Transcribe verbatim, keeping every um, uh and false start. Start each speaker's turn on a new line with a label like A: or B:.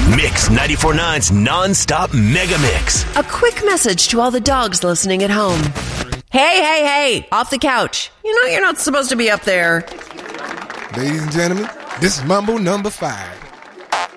A: Mix ninety-four point nine's non-stop mega mix.
B: A quick message to all the dogs listening at home. Hey, hey, hey, off the couch. You know you're not supposed to be up there.
C: Ladies and gentlemen, this is Mambo number five.